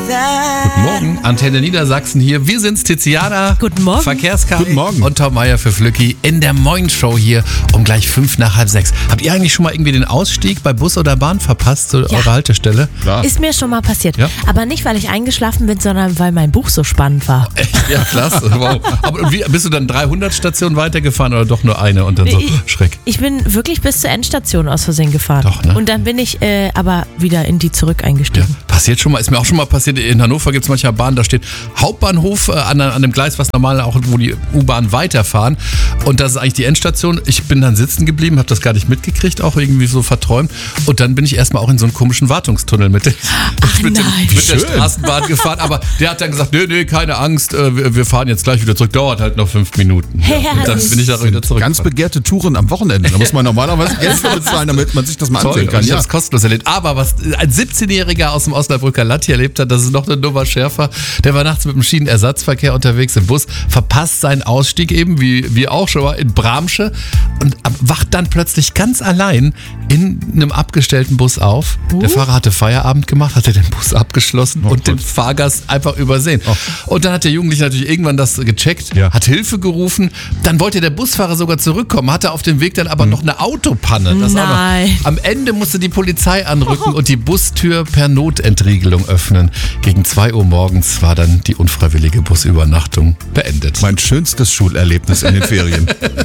Guten Morgen, Antenne Niedersachsen hier. Wir sind's, Tiziana. Guten Morgen. Verkehrskari. Guten Morgen. Und Tom Meier für Flücki in der Morgenshow hier um gleich 5:05. Habt ihr eigentlich schon mal irgendwie den Ausstieg bei Bus oder Bahn verpasst zu eurer Haltestelle? Klar. Ist mir schon mal passiert. Ja? Aber nicht, weil ich eingeschlafen bin, sondern weil mein Buch so spannend war. Ja, klasse. Wow. Aber wie, bist du dann 300 Stationen weitergefahren oder doch nur eine und dann so Schreck? Ich bin wirklich bis zur Endstation aus Versehen gefahren. Doch, ne? Und dann bin ich aber wieder in die zurück Ja, eingestiegen. passiert schon mal, ist mir auch schon mal passiert. In Hannover gibt es manchmal Bahnen, da steht Hauptbahnhof an dem Gleis, was normal auch, wo die U-Bahn weiterfahren. Und das ist eigentlich die Endstation. Ich bin dann sitzen geblieben, habe das gar nicht mitgekriegt, auch irgendwie so verträumt. Und dann bin ich erstmal auch in so einen komischen Wartungstunnel mit der Straßenbahn gefahren. Aber der hat dann gesagt, nee, keine Angst, wir fahren jetzt gleich wieder zurück. Dauert halt noch 5 Minuten. Ja, und dann bin ich da wieder zurück. Ganz begehrte Touren am Wochenende. Da muss man normalerweise Geld bezahlen, damit man sich das mal ansehen kann. Ich Ja. habe es kostenlos erlebt. Aber was ein 17-Jähriger aus dem Osnabrücker Land hier erlebt hat, das ist noch eine Nummer schärfer. Der war nachts mit dem Schienenersatzverkehr unterwegs im Bus, verpasst seinen Ausstieg eben, wie auch schon mal in Bramsche und wacht dann plötzlich ganz allein in einem abgestellten Bus auf. Der Fahrer hatte Feierabend gemacht, hatte den Bus abgeschlossen und den Fahrgast einfach übersehen. Und dann hat der Jugendliche natürlich irgendwann das gecheckt, hat Hilfe gerufen. Dann wollte der Busfahrer sogar zurückkommen, hatte auf dem Weg dann aber noch eine Autopanne. Das auch Nein. noch. Am Ende musste die Polizei anrücken und die Bustür per Notentriegelung öffnen. Gegen 2 Uhr morgens war dann die unfreiwillige Busübernachtung beendet. Mein schönstes Schulerlebnis in den Ferien.